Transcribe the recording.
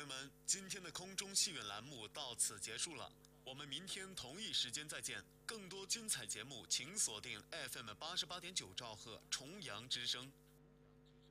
们，今天的空中戏院栏目到此结束了，我们明天同一时间再见。更多精彩节目，请锁定 FM88.9兆赫重阳之声。